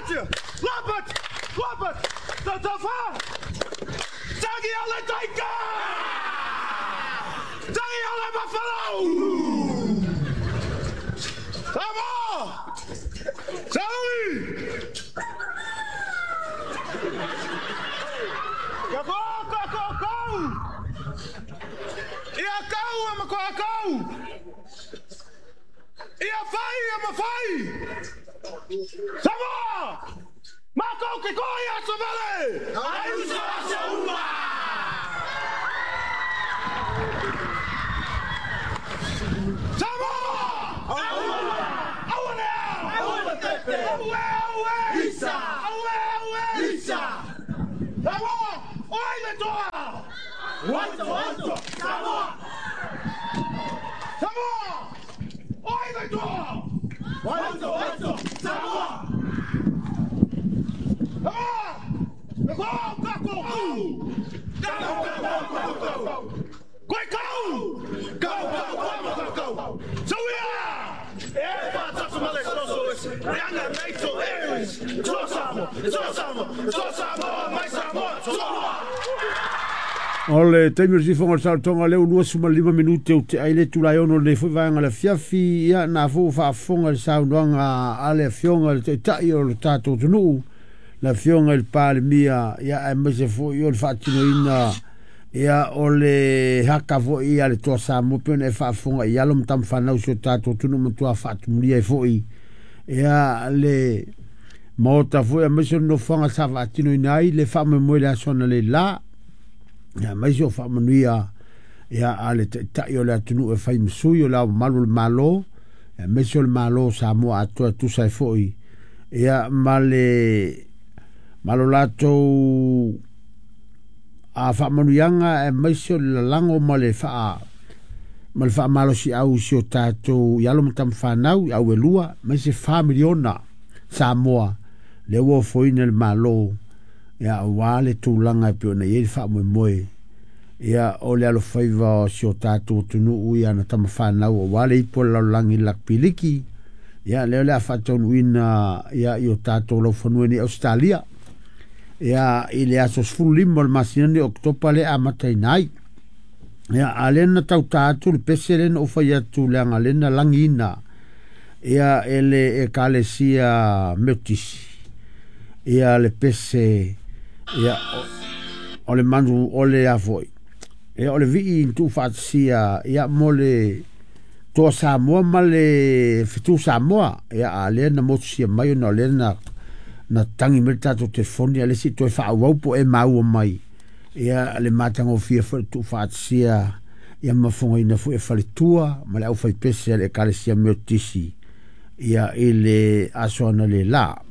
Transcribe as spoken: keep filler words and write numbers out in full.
Laatje! Robert! Robert! Dat dat waar! Tangi alle Taika! Tangi alle Buffalo! Sama! Sawi! Ja, go, go, go, go! Ja, go, ama go, go! Ja, fai, ama fai! Sama! Marco, que corre, Savale! Aí o seu uma! Sama! Aua! Aua now! Aua tete! Aua, aua! Lisa! Aua, aua! Lisa! Sama! Oi, le toa! Wanto, wanto! Sama! Sama! Oi, le toa! Wanto, wanto! Sama! Ole taimir si fonga sa tonga leo lua suma lima minute o te aile tu lai ono le fu vanga le fiafi ia na fu fa fonga le sa ndanga ale fionga le tai o le tato tunu la fionga il pale mia ia e mese fu io il fatino ina ia ole haka vo ia le to sa mo pe ne fa fonga ia lo mtam fa na so tato tunu mo to fa tu mlia fo ia le mota fu e mese no fonga sa fatino ina le fa me mo la sona le la ya mais yo fa manuia ya ale ta yo la tunu e fai msu yo la malo malo ya mais yo malo sa mo ato tu sai foi ya male malo lato a fa manuianga e mais yo la lango male fa mal fa malo si au si o tato ya lo mtam fa nau au elua mais se fa miliona sa mo le wo foi nel malo ya wale tu langa pe na ye fa mo mo ya ole alo faiva si o tatu tunu u ya na tama fa na o wale po la langi lak piliki ya le ole fa ton wina ya yo tatu lo fonu ni Australia ya ile asos full mol masina ni oktopa le amata nai ya alena tau tatu le peselen o fa ya tu langa lena langina ya ele e kalesia metis ya le pese ia ole manu ole a foi e ole vi in tu fatsia ia mole to sa mo male fitu sa mo ia ale na mo sia mai no le na na tangi merta to telefoni ale si to fa wa po e mau mai ia le matango fia fo tu fatsia ia ma fonga ina fu e fale tua male au fai pese le kalesia metisi ia ele asona le la